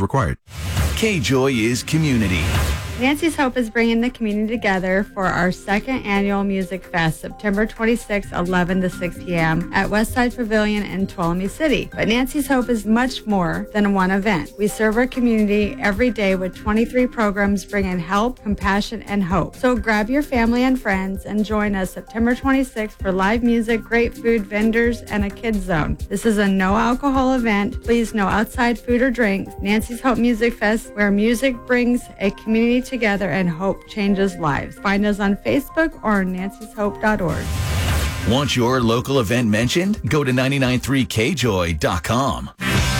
required. K-Joy is community. Nancy's Hope is bringing the community together for our second annual Music Fest, September 26, 11 to 6 p.m. at Westside Pavilion in Tuolumne City. But Nancy's Hope is much more than one event. We serve our community every day with 23 programs bringing help, compassion, and hope. So grab your family and friends and join us September 26th for live music, great food, vendors, and a kids zone. This is a no-alcohol event. Please no outside food or drinks. Nancy's Hope Music Fest, where music brings a community together and hope changes lives. Find us on Facebook or nancyshope.org. Want your local event mentioned? Go to 993kjoy.com.